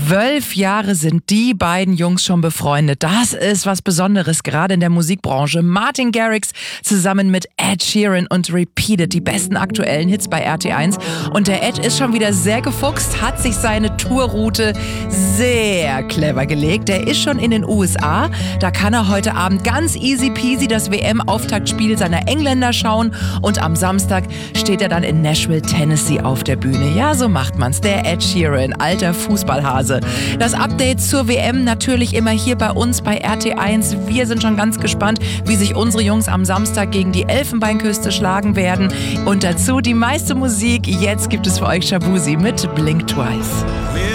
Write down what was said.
12 Jahre sind die beiden Jungs schon befreundet. Das ist was Besonderes, gerade in der Musikbranche. Martin Garrix zusammen mit Ed Sheeran und Repeated, die besten aktuellen Hits bei RT1. Und der Ed ist schon wieder sehr gefuchst, hat sich seine Tourroute sehr clever gelegt. Der ist schon in den USA. Da kann er heute Abend ganz easy peasy das WM-Auftaktspiel seiner Engländer schauen. Und am Samstag steht er dann in Nashville, Tennessee auf der Bühne. Ja, so macht man's. Der Ed Sheeran, alter Fußballhase. Das Update zur WM natürlich immer hier bei uns bei RT1. Wir sind schon ganz gespannt, wie sich unsere Jungs am Samstag gegen die Elfenbeinküste schlagen werden. Und dazu die meiste Musik. Jetzt gibt es für euch Shabuzi mit Blink Twice.